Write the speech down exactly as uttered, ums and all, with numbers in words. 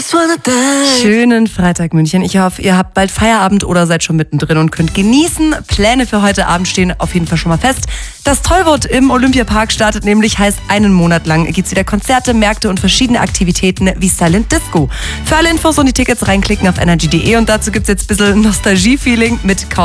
Schönen Freitag, München. Ich hoffe, ihr habt bald Feierabend oder seid schon mittendrin und könnt genießen. Pläne für heute Abend stehen auf jeden Fall schon mal fest. Das Tollwort im Olympiapark startet nämlich, heißt einen Monat lang gibt's wieder Konzerte, Märkte und verschiedene Aktivitäten wie Silent Disco. Für alle Infos und die Tickets reinklicken auf energy punkt de und dazu gibt's jetzt ein bisschen Nostalgie-Feeling mit Kaum